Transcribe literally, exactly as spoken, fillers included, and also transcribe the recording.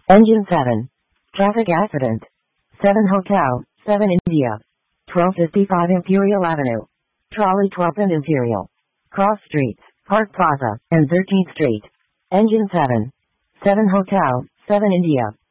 Engine seven. Traffic accident. seven Hotel, seven India. twelve fifty-five Imperial Avenue. Trolley twelfth and Imperial. Cross Streets, Park Plaza, and thirteenth Street. Engine seven. seven Hotel, seven India.